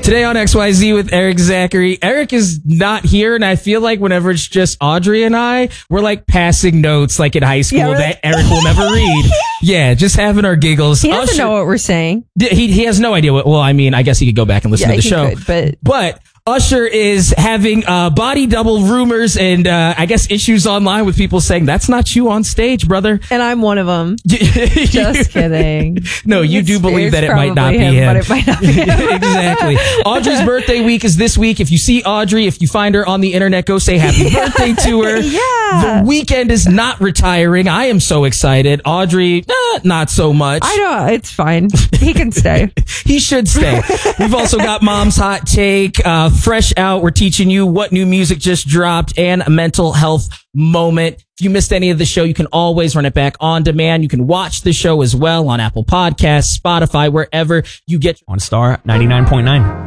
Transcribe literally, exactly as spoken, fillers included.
Today on X Y Z with Eric Zachary. Eric is not here, and I feel like whenever it's just Audrey and I, we're like passing notes like in high school Yeah, that Eric will never read. Yeah, just having our giggles. He doesn't Usher- know what we're saying. He, he has no idea what, well, I mean, I guess he could go back and listen Yeah, to the he show. could, but- but Usher is having uh, body double rumors and uh, I guess issues online with people saying, that's not you on stage, brother. And I'm one of them. Just kidding. No, you It's- do believe it's that it might not probably be him. But it might not be him. Exactly. Audrey's birthday week is this week. If you see Audrey, if you find her on the internet, go say happy birthday to her. Yeah. The weekend is not retiring. I am so excited. Audrey, eh, not so much. I know. It's fine. He can stay. He should stay. We've also got Mom's Hot Take, uh, Fresh Out. We're teaching you what new music just dropped, and a mental health moment. If you missed any of the show, you can always run it back on demand. You can watch the show as well on Apple Podcasts, Spotify, wherever you get on Star ninety-nine point nine.